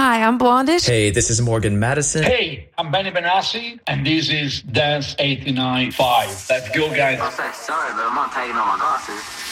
Hi, I'm Blondish. Hey, this is Morgan Madison. Hey, I'm Benny Benassi, and this is Dance 89.5. Let's go, guys. Sorry, but I'm not taking off my glasses.